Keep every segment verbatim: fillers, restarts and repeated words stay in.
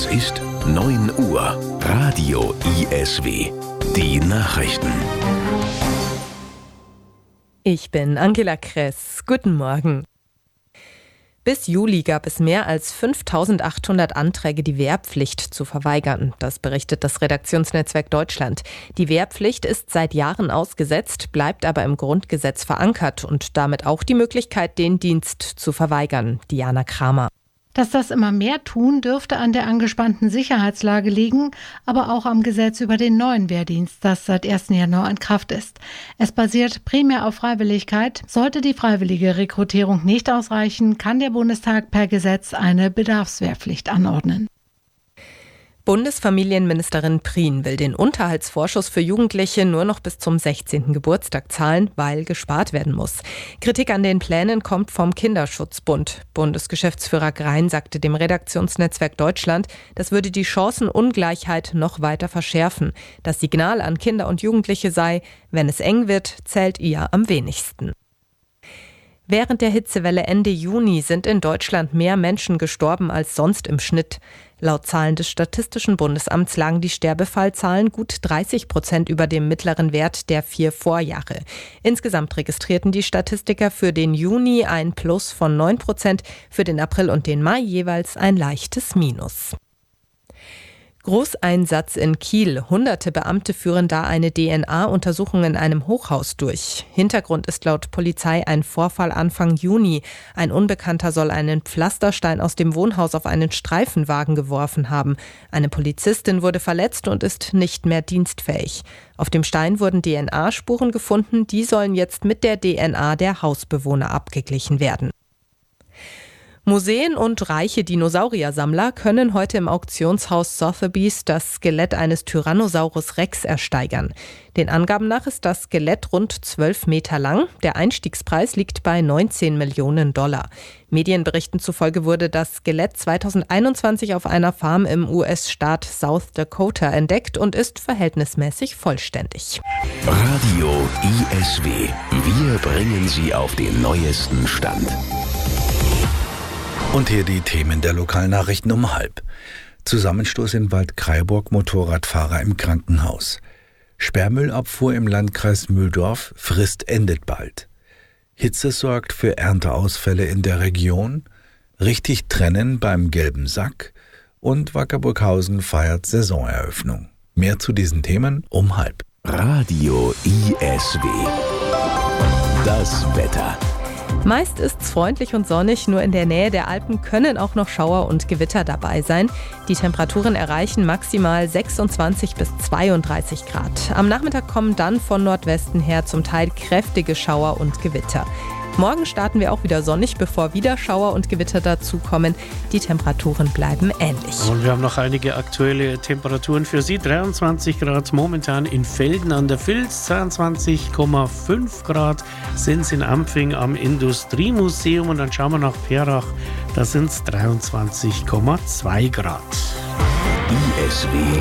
Es ist neun Uhr. Radio I S W. Die Nachrichten. Ich bin Angela Kress. Guten Morgen. Bis Juli gab es mehr als fünftausendachthundert Anträge, die Wehrpflicht zu verweigern. Das berichtet das Redaktionsnetzwerk Deutschland. Die Wehrpflicht ist seit Jahren ausgesetzt, bleibt aber im Grundgesetz verankert und damit auch die Möglichkeit, den Dienst zu verweigern. Diana Kramer. Dass das immer mehr tun, dürfte an der angespannten Sicherheitslage liegen, aber auch am Gesetz über den neuen Wehrdienst, das seit ersten Januar in Kraft ist. Es basiert primär auf Freiwilligkeit. Sollte die freiwillige Rekrutierung nicht ausreichen, kann der Bundestag per Gesetz eine Bedarfswehrpflicht anordnen. Bundesfamilienministerin Prien will den Unterhaltsvorschuss für Jugendliche nur noch bis zum sechzehnten Geburtstag zahlen, weil gespart werden muss. Kritik an den Plänen kommt vom Kinderschutzbund. Bundesgeschäftsführer Grein sagte dem Redaktionsnetzwerk Deutschland, das würde die Chancenungleichheit noch weiter verschärfen. Das Signal an Kinder und Jugendliche sei, wenn es eng wird, zählt ihr am wenigsten. Während der Hitzewelle Ende Juni sind in Deutschland mehr Menschen gestorben als sonst im Schnitt. Laut Zahlen des Statistischen Bundesamts lagen die Sterbefallzahlen gut dreißig Prozent über dem mittleren Wert der vier Vorjahre. Insgesamt registrierten die Statistiker für den Juni ein Plus von neun Prozent, für den April und den Mai jeweils ein leichtes Minus. Großeinsatz in Kiel. Hunderte Beamte führen da eine D N A-Untersuchung in einem Hochhaus durch. Hintergrund ist laut Polizei ein Vorfall Anfang Juni. Ein Unbekannter soll einen Pflasterstein aus dem Wohnhaus auf einen Streifenwagen geworfen haben. Eine Polizistin wurde verletzt und ist nicht mehr dienstfähig. Auf dem Stein wurden D N A-Spuren gefunden. Die sollen jetzt mit der D N A der Hausbewohner abgeglichen werden. Museen und reiche Dinosauriersammler können heute im Auktionshaus Sotheby's das Skelett eines Tyrannosaurus Rex ersteigern. Den Angaben nach ist das Skelett rund zwölf Meter lang. Der Einstiegspreis liegt bei neunzehn Millionen Dollar. Medienberichten zufolge wurde das Skelett zweitausendeinundzwanzig auf einer Farm im U S-Staat South Dakota entdeckt und ist verhältnismäßig vollständig. Radio I S W. Wir bringen Sie auf den neuesten Stand. Und hier die Themen der Lokalnachrichten um halb. Zusammenstoß in Waldkraiburg, Motorradfahrer im Krankenhaus. Sperrmüllabfuhr im Landkreis Mühldorf, Frist endet bald. Hitze sorgt für Ernteausfälle in der Region. Richtig trennen beim gelben Sack. Und Wackerburghausen feiert Saisoneröffnung. Mehr zu diesen Themen um halb. Radio I S W. Das Wetter. Meist ist's freundlich und sonnig, nur in der Nähe der Alpen können auch noch Schauer und Gewitter dabei sein. Die Temperaturen erreichen maximal sechsundzwanzig bis zweiunddreißig Grad. Am Nachmittag kommen dann von Nordwesten her zum Teil kräftige Schauer und Gewitter. Morgen starten wir auch wieder sonnig, bevor wieder Schauer und Gewitter dazukommen. Die Temperaturen bleiben ähnlich. Und wir haben noch einige aktuelle Temperaturen für Sie. dreiundzwanzig Grad momentan in Velden an der Vils, zweiundzwanzig Komma fünf Grad sind es in Ampfing am Industriemuseum und dann schauen wir nach Perach, da sind es dreiundzwanzig Komma zwei Grad. I S W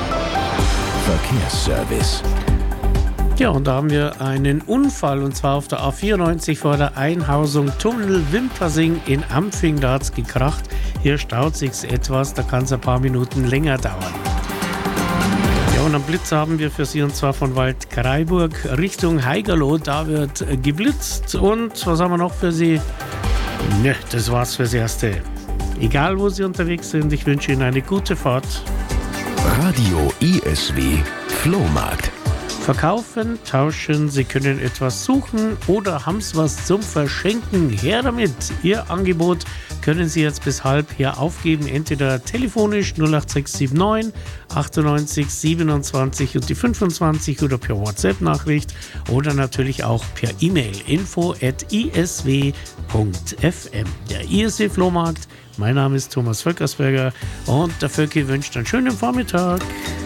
Verkehrsservice. Ja, und da haben wir einen Unfall, und zwar auf der A vierundneunzig vor der Einhausung Tunnel-Wimpersing in Ampfing. Da hat es gekracht. Hier staut sich's etwas, da kann es ein paar Minuten länger dauern. Ja, und am Blitz haben wir für Sie, und zwar von Waldkraiburg Richtung Haigerloh. Da wird geblitzt. Und was haben wir noch für Sie? Ne, das war's fürs Erste. Egal, wo Sie unterwegs sind, ich wünsche Ihnen eine gute Fahrt. Radio I S W Flohmarkt. Verkaufen, tauschen, Sie können etwas suchen oder haben Sie was zum Verschenken. Her damit! Ihr Angebot können Sie jetzt bis halb hier aufgeben, entweder telefonisch null acht sechs sieben neun achtundneunzig siebenundzwanzig und die fünfundzwanzig oder per WhatsApp-Nachricht oder natürlich auch per E-Mail info at i s w punkt f m. Der I S W Flohmarkt. Mein Name ist Thomas Völkersberger und der Völki wünscht einen schönen Vormittag.